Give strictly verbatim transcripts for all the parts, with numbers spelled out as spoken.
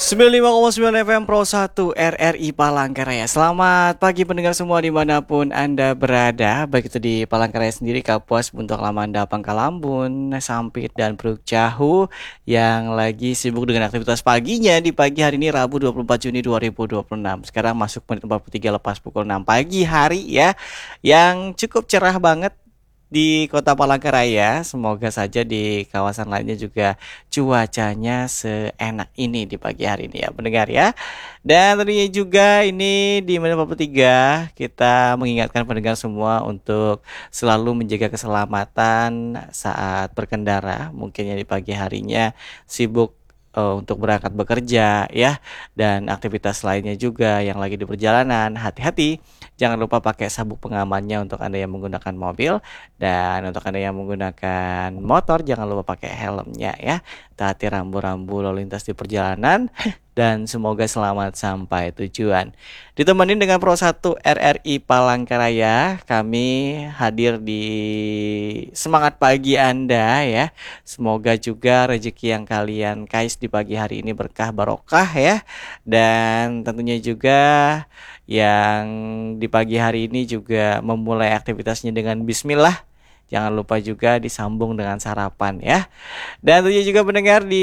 sembilan puluh lima koma sembilan F M Pro satu R R I Palangkaraya. Selamat pagi pendengar semua dimanapun Anda berada, baik itu di Palangkaraya sendiri, Kapuas, Buntok Lamanda, Pangkalambun, Sampit, dan Priuk Jahu yang lagi sibuk dengan aktivitas paginya di pagi hari ini Rabu dua puluh empat Juni dua ribu dua puluh enam. Sekarang masuk menit empat puluh tiga lepas pukul enam pagi hari ya, yang cukup cerah banget di Kota Palangkaraya. Semoga saja di kawasan lainnya juga cuacanya seenak ini di pagi hari ini ya pendengar ya. Dan tentunya juga ini di menit empat puluh tiga kita mengingatkan pendengar semua untuk selalu menjaga keselamatan saat berkendara. Mungkin ya di pagi harinya sibuk eh, untuk berangkat bekerja ya, dan aktivitas lainnya juga yang lagi di perjalanan. Hati-hati, jangan lupa pakai sabuk pengamannya untuk Anda yang menggunakan mobil, dan untuk Anda yang menggunakan motor jangan lupa pakai helmnya ya. Taati rambu-rambu lalu lintas di perjalanan dan semoga selamat sampai tujuan. Ditemenin dengan Pro satu R R I Palangkaraya, kami hadir di semangat pagi Anda ya. Semoga juga rezeki yang kalian kais di pagi hari ini berkah barokah ya. Dan tentunya juga yang di pagi hari ini juga memulai aktivitasnya dengan bismillah. Jangan lupa juga disambung dengan sarapan ya. Dan tentunya juga mendengar di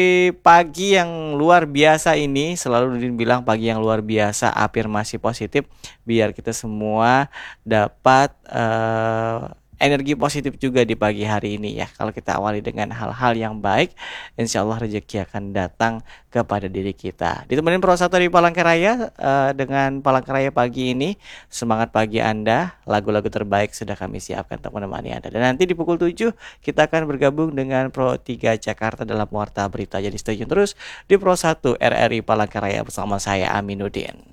pagi yang luar biasa ini, selalu Udin bilang pagi yang luar biasa, afirmasi positif biar kita semua dapat eh, energi positif juga di pagi hari ini ya. Kalau kita awali dengan hal-hal yang baik, insya Allah rezeki akan datang kepada diri kita. Ditemenin Pro satu di Palangkaraya eh, dengan Palangkaraya pagi ini. Semangat pagi Anda, lagu-lagu terbaik sudah kami siapkan untuk menemani Anda. Dan nanti di pukul tujuh kita akan bergabung dengan Pro tiga Jakarta dalam Warta Berita. Jadi stay tune terus di Pro satu R R I Palangkaraya bersama saya Aminuddin.